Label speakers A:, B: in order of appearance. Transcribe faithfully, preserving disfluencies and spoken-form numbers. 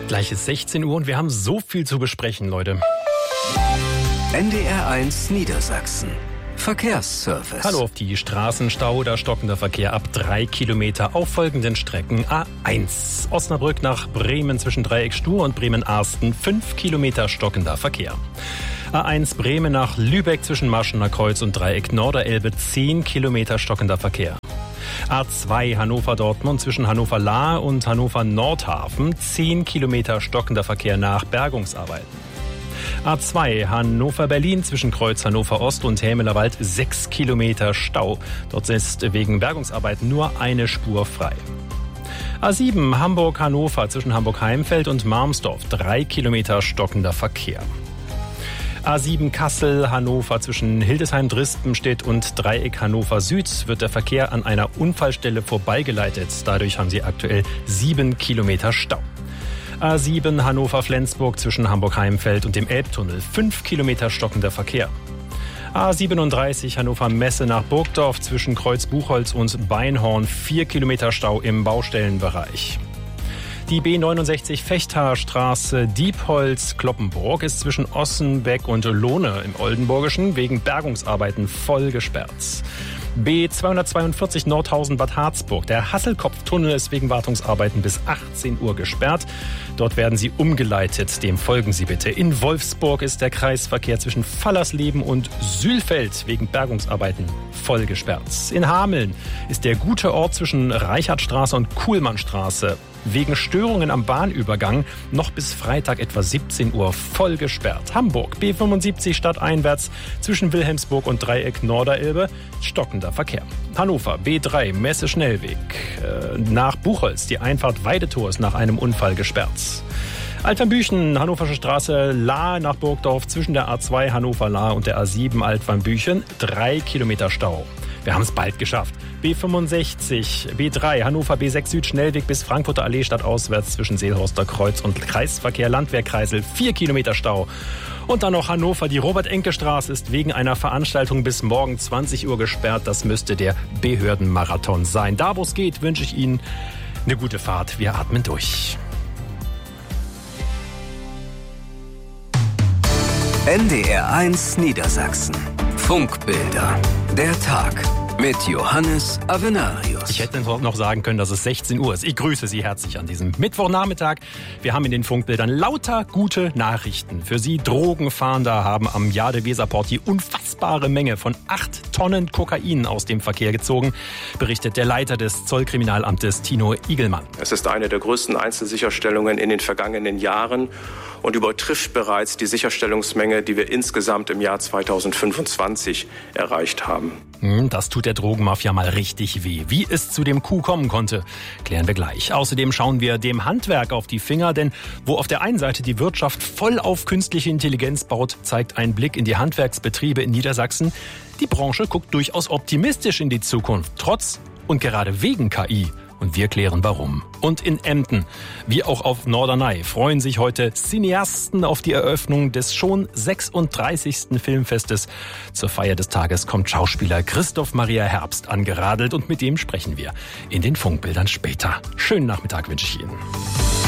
A: Gleich ist sechzehn Uhr und wir haben so viel zu besprechen, Leute.
B: N D R eins Niedersachsen. Verkehrsservice.
A: Hallo auf die Straßenstau, da stockender Verkehr ab drei Kilometer auf folgenden Strecken. A eins, Osnabrück nach Bremen zwischen Dreieck Stur und Bremen-Arsten, fünf Kilometer stockender Verkehr. A eins Bremen nach Lübeck zwischen Marschener Kreuz und Dreieck Norderelbe, zehn Kilometer stockender Verkehr. A zwei Hannover-Dortmund zwischen Hannover-Lahr und Hannover-Nordhafen, zehn Kilometer stockender Verkehr nach Bergungsarbeiten. A zwei Hannover-Berlin zwischen Kreuz Hannover-Ost und Hämelerwald, sechs Kilometer Stau. Dort ist wegen Bergungsarbeiten nur eine Spur frei. A sieben Hamburg-Hannover zwischen Hamburg-Heimfeld und Marmsdorf, drei Kilometer stockender Verkehr. A sieben Kassel-Hannover zwischen Hildesheim-Drispenstedt und Dreieck Hannover Süd wird der Verkehr an einer Unfallstelle vorbeigeleitet. Dadurch haben sie aktuell sieben Kilometer Stau. A sieben Hannover-Flensburg zwischen Hamburg-Heimfeld und dem Elbtunnel, fünf Kilometer stockender Verkehr. A siebenunddreißig Hannover-Messe nach Burgdorf zwischen Kreuz Buchholz und Beinhorn, vier Kilometer Stau im Baustellenbereich. Die B neunundsechzig Fechthaarstraße Diepholz-Kloppenburg ist zwischen Ossenbeck und Lohne im Oldenburgischen wegen Bergungsarbeiten voll gesperrt. B zweihundertzweiundvierzig Nordhausen-Bad Harzburg. Der Hasselkopftunnel ist wegen Wartungsarbeiten bis achtzehn Uhr gesperrt. Dort werden sie umgeleitet. Dem folgen Sie bitte. In Wolfsburg ist der Kreisverkehr zwischen Fallersleben und Sülfeld wegen Bergungsarbeiten voll gesperrt. In Hameln ist der gute Ort zwischen Reichardtstraße und Kuhlmannstraße wegen Störungen am Bahnübergang noch bis Freitag etwa siebzehn Uhr voll gesperrt. Hamburg B fünfundsiebzig stadteinwärts zwischen Wilhelmsburg und Dreieck Norderelbe, stockender Verkehr. Hannover B drei Messe-Schnellweg äh, nach Buchholz. Die Einfahrt Weidetor ist nach einem Unfall gesperrt. Altwambüchen, Hannoversche Straße, Lahr nach Burgdorf zwischen der A zwei Hannover-Lahr und der A sieben Altwambüchen, drei Kilometer Stau. Wir haben es bald geschafft. B fünfundsechzig, B drei, Hannover B sechs Süd, Schnellweg bis Frankfurter Allee stadtauswärts zwischen Seelhorster Kreuz und Kreisverkehr Landwehrkreisel, vier Kilometer Stau. Und dann noch Hannover, die Robert-Enke-Straße ist wegen einer Veranstaltung bis morgen zwanzig Uhr gesperrt. Das müsste der Behördenmarathon sein. Da, wo es geht, wünsche ich Ihnen eine gute Fahrt. Wir atmen durch.
B: N D R eins Niedersachsen. Funkbilder. Der Tag mit Johannes Avenarius.
A: Ich hätte noch sagen können, dass es sechzehn Uhr ist. Ich grüße Sie herzlich an diesem Mittwochnachmittag. Wir haben in den Funkbildern lauter gute Nachrichten. Für Sie Drogenfahnder haben am Jade-Weserport die unfassbare Menge von acht Tonnen Kokain aus dem Verkehr gezogen, berichtet der Leiter des Zollkriminalamtes Tino Igelmann.
C: Es ist eine der größten Einzelsicherstellungen in den vergangenen Jahren und übertrifft bereits die Sicherstellungsmenge, die wir insgesamt im Jahr zweitausendfünfundzwanzig erreicht haben.
A: Das tut der Drogenmafia mal richtig weh. Wie es zu dem Coup kommen konnte, klären wir gleich. Außerdem schauen wir dem Handwerk auf die Finger, denn wo auf der einen Seite die Wirtschaft voll auf künstliche Intelligenz baut, zeigt ein Blick in die Handwerksbetriebe in Niedersachsen. Die Branche guckt durchaus optimistisch in die Zukunft, trotz und gerade wegen K I. Und wir klären warum. Und in Emden, wie auch auf Norderney, freuen sich heute Cineasten auf die Eröffnung des schon sechsunddreißigsten Filmfestes. Zur Feier des Tages kommt Schauspieler Christoph Maria Herbst angeradelt und mit dem sprechen wir in den Funkbildern später. Schönen Nachmittag wünsche ich Ihnen.